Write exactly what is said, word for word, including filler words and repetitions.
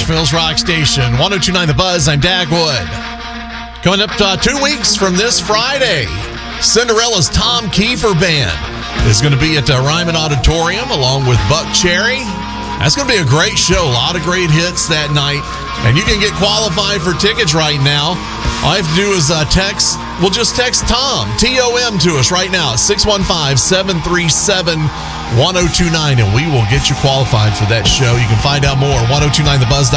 Nashville's rock station, one oh two point nine The Buzz. I'm Dagwood. Coming up uh, two weeks from this Friday, Cinderella's Tom Kiefer Band is going to be at uh, Ryman Auditorium along with Buck Cherry. That's going to be a great show. A lot of great hits that night. And you can get qualified for tickets right now. All you have to do is uh, text. We'll just text Tom, T O M, to us right now at six one five, seven three seven, one oh two nine, and we will get you qualified for that show. You can find out more at ten twenty-nine the buzz dot com.